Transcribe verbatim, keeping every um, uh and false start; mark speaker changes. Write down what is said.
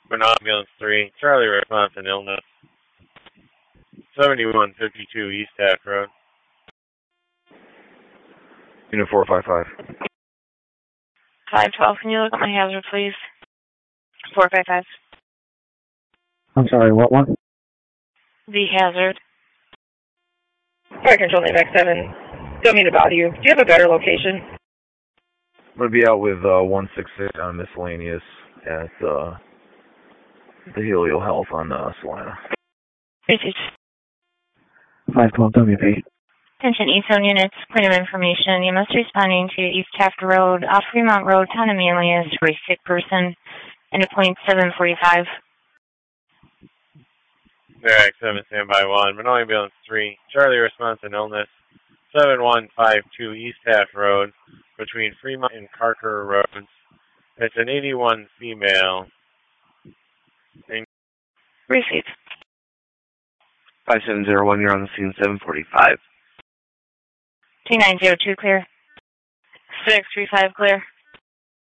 Speaker 1: Bernal Ambulance three, Charlie response and illness. seventy-one fifty-two East Half Road.
Speaker 2: Unit four five five.
Speaker 3: five twelve, can you look at my hazard, please? four five five.
Speaker 4: I'm sorry, what one?
Speaker 3: The hazard.
Speaker 5: Fire control, Navac seven. Don't mean to bother you. Do you have a better location?
Speaker 2: I'm going to be out with uh, one six six on miscellaneous at uh, the Helio Health on uh, Salina.
Speaker 4: five twelve W P.
Speaker 3: Attention East Zone units, point of information. You must responding to East Taft Road, off Fremont Road, town of Manly as for a sick person, and a point seven forty-five.
Speaker 1: Navac seven, standby one. Bernal Ambulance three, Charlie response and illness. seven one five two East Half Road, between Fremont and Carker Roads. It's an eighty-one female.
Speaker 3: Receive.
Speaker 6: five seven zero one, you're on the scene, seven forty-five.
Speaker 3: two nine zero two clear. six three five clear.